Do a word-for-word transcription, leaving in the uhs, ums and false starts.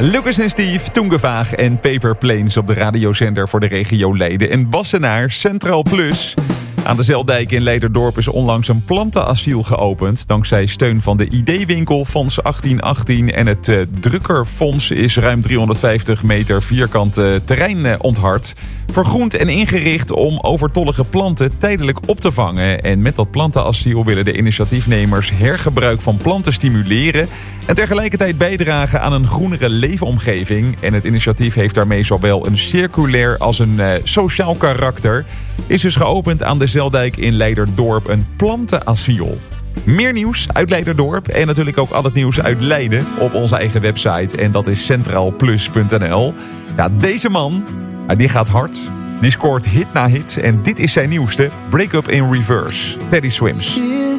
Lucas en Steve, Tungevaag en Paper Planes op de radiozender voor de regio Leiden. En Wassenaar, Centraal Plus. Aan de Zeldijk in Leiderdorp is onlangs een plantenasiel geopend. Dankzij steun van de Ideewinkel Fonds achttien achttien en het uh, Drukkerfonds is ruim driehonderdvijftig meter vierkant uh, terrein uh, onthard. Vergroend en ingericht om overtollige planten tijdelijk op te vangen. En met dat plantenasiel willen de initiatiefnemers hergebruik van planten stimuleren en tegelijkertijd bijdragen aan een groenere leefomgeving. En het initiatief heeft daarmee zowel een circulair als een uh, sociaal karakter. Is dus geopend aan de Zeldijk in Leiderdorp een plantenasiel. Meer nieuws uit Leiderdorp en natuurlijk ook al het nieuws uit Leiden op onze eigen website. En dat is centraal plus punt n l. Ja, deze man, die gaat hard. Die scoort hit na hit en dit is zijn nieuwste, Break Up in Reverse. Teddy Swims.